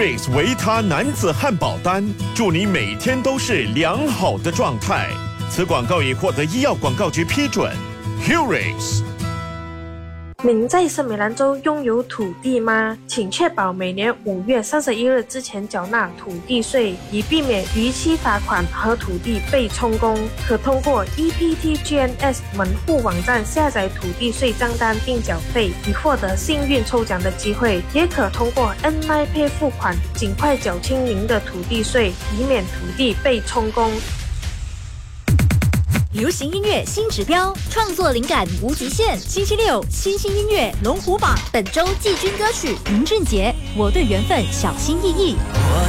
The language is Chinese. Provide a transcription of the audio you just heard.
Hurix 维他男子汉堡丹，祝你每天都是良好的状态。此广告已获得医药广告局批准。Hurix。 您在森美兰州拥有土地吗？请确保每年5月31日之前缴纳土地税，以避免逾期罚款和土地被充公。可通过 EPTGNS 门户网站下载土地税账单并缴费，以获得幸运抽奖的机会。也可通过 N9 Pay 付款，尽快缴清您的土地税，以免土地被充公。 流行音乐新指标，创作灵感无极限。星期六，新兴音乐龙虎榜，本周季军歌曲林俊杰《我对缘分小心翼翼》。